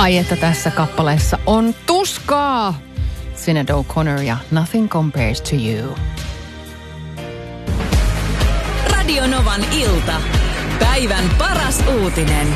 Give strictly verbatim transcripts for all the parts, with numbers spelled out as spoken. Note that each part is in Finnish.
Ai että tässä kappaleessa on tuskaa. Sinead O'Connor ja Nothing Compares to You. Radio Novan ilta. Päivän paras uutinen.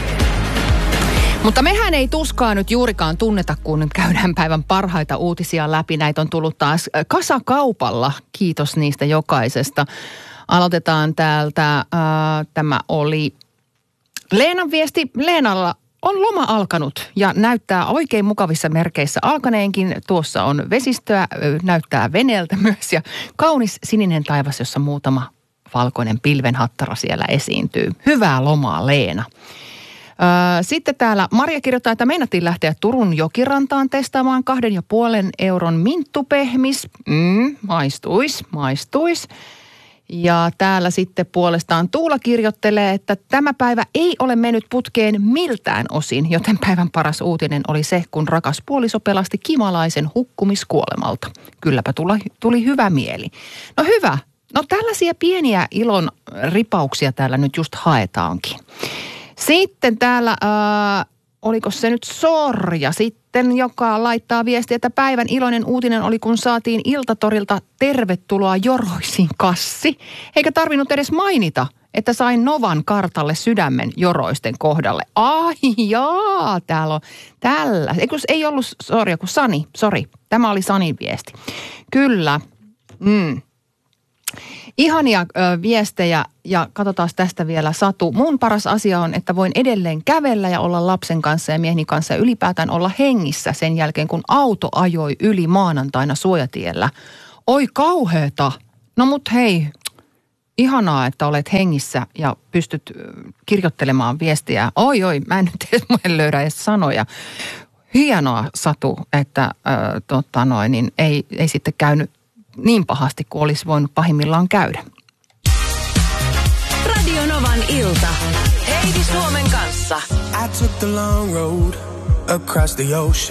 Mutta mehän ei tuskaa nyt juurikaan tunneta, kun käydään päivän parhaita uutisia läpi. Näitä on tullut taas kasakaupalla. Kiitos niistä jokaisesta. Aloitetaan täältä. Äh, tämä oli Leenan viesti. Leenalla on loma alkanut ja näyttää oikein mukavissa merkeissä alkaneenkin. Tuossa on vesistöä, näyttää veneeltä myös ja kaunis sininen taivas, jossa muutama valkoinen pilvenhattara siellä esiintyy. Hyvää lomaa, Leena. Sitten täällä Maria kirjoittaa, että meinattiin lähteä Turun jokirantaan testaamaan kahden ja puolen euron minttupehmis. Mm, maistuis, maistuis. Ja täällä sitten puolestaan Tuula kirjoittelee, että tämä päivä ei ole mennyt putkeen miltään osin, joten päivän paras uutinen oli se, kun rakas puoliso pelasti kimalaisen hukkumiskuolemalta. Kylläpä tuli, tuli hyvä mieli. No hyvä. No tällaisia pieniä ilon ripauksia täällä nyt just haetaankin. Sitten täällä, äh, oliko se nyt Sorja sitten, joka laittaa viestiä, että päivän iloinen uutinen oli, kun saatiin Iltatorilta tervetuloa joroisiin kassi. Eikä tarvinnut edes mainita, että sain Novan kartalle sydämen joroisten kohdalle. Ai jaa, täällä on tällä. Eikus ei ollut Sorja, kun Sani, sori. Tämä oli Sanin viesti. Kyllä, mm. Ihania ö, viestejä ja katsotaan tästä vielä Satu. Mun paras asia on, että voin edelleen kävellä ja olla lapsen kanssa ja mieheni kanssa ja ylipäätään olla hengissä sen jälkeen, kun auto ajoi yli maanantaina suojatiellä. Oi kauheeta. No mut hei, ihanaa, että olet hengissä ja pystyt kirjoittelemaan viestiä. Oi oi, mä en nyt edes, en löydä edes sanoja. Hienoa Satu, että äh, tota noin, niin ei, ei sitten käynyt niin pahasti kuin olisi voinut pahimmillaan käydä. Radio Novan ilta. Heidi Suomen kanssa. I took the long road across the ocean.